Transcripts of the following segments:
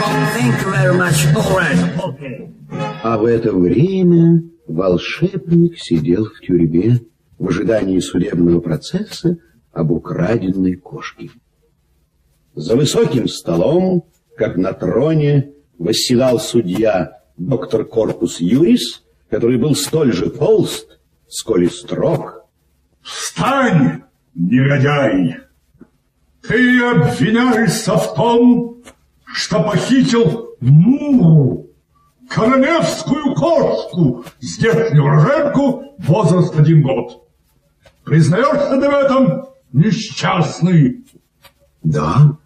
А в это время волшебник сидел в тюрьме в ожидании судебного процесса об украденной кошке. За высоким столом, как на троне, восседал судья доктор Корпус Юрис, который был столь же толст, сколь и строг. Встань, негодяй! Ты обвиняешься в том, что похитил Муру, королевскую кошку, здешнюю уроженку, возраст 1 год. Признаешься ты в этом, несчастный? Да.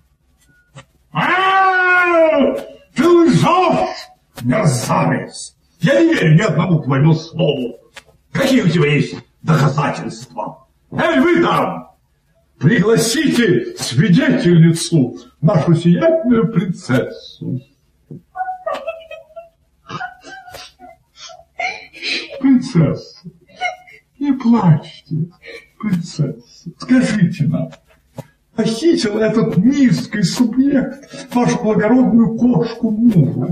Ты лжешь, мерзавец! Я не верю ни одному твоему слову. Какие у тебя есть доказательства? Эй, вы там! Пригласите свидетельницу, нашу сиятельную принцессу. Принцесса, не плачьте, принцесса. Скажите нам, похитил этот низкий субъект вашу благородную кошку Муру?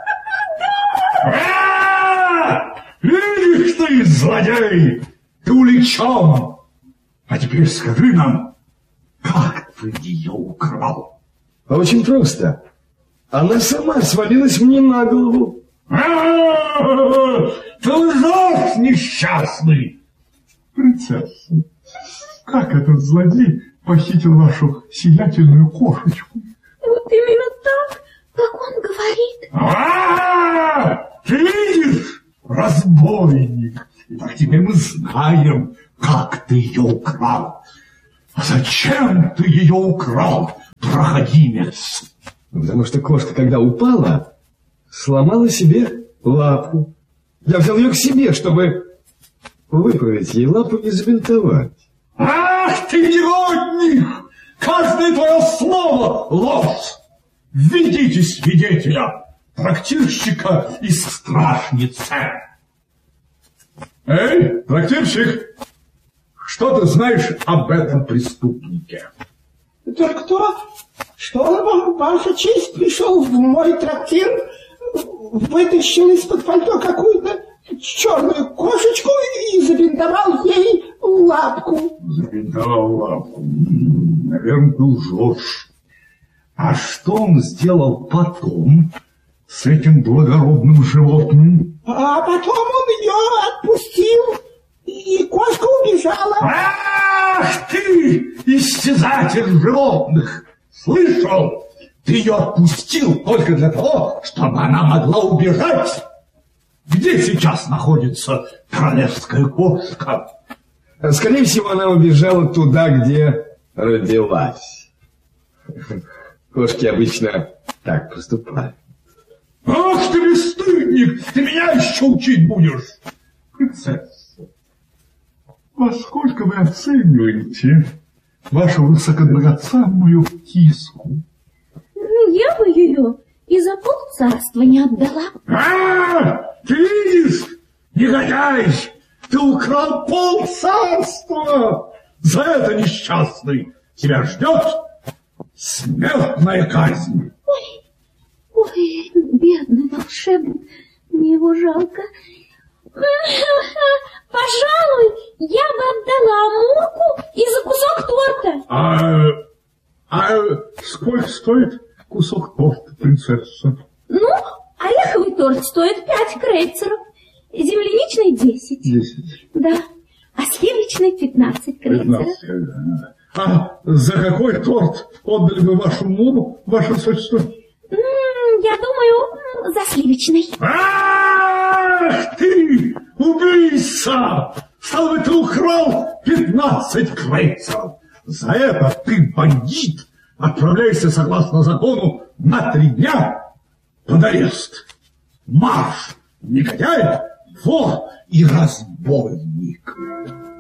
Видишь ты, злодей, ты уличен. А теперь скажи нам, как ты ее украл? Очень просто. Она сама свалилась мне на голову. Ты лжешь, несчастный! Принцесса, как этот злодей похитил вашу сиятельную кошечку? Вот именно так, как он говорит. Ты видишь, разбойник? Итак, теперь мы знаем, как ты ее украл. А зачем ты ее украл, проходимец? Потому что кошка, когда упала, сломала себе лапу. Я взял ее к себе, чтобы выправить ей лапу и забинтовать. Ах ты, негодник! Каждое твое слово — ложь! Введите свидетеля, трактирщика из стражницы. Эй, трактирщик, что ты знаешь об этом преступнике? Только то, что он, ваша честь, пришел в мой трактир, вытащил из-под пальто какую-то черную кошечку и забинтовал ей лапку. Забинтовал лапку. Наверное, ты лжешь. А что он сделал потом с этим благородным животным? А потом он ее отпустил, и кошка убежала. Ах ты, истязатель животных! Слышал? Ты ее отпустил только для того, чтобы она могла убежать. Где сейчас находится королевская кошка? Скорее всего, она убежала туда, где родилась. Кошки обычно так поступают. Ах ты, бесстыдник! Ты меня еще учить будешь! Принцесса, во сколько вы оцениваете вашу высокодрагоценную киску? Я бы ее и за полцарства не отдала. Ты видишь, негодяй, ты украл полцарства! За это, несчастный, тебя ждет смертная казнь. Ой, бедный волшебник, мне его жалко. Пожалуй, я бы отдала Мурку и за кусок торта. А сколько стоит кусок торта, принцесса? Ну, ореховый торт стоит 5 крейцеров, земляничный 10. 10. Да, а сливочный 15 крейцеров. 15. А за какой торт отдали бы вашу Муру, ваше высочество? Я думаю, за сливочный. Ах ты, убийца! Стало быть, ты украл 15 крейцеров. За это ты, бандит, отправляешься согласно закону на 3 дня под арест. Марш, негодяй, вор и разбойник.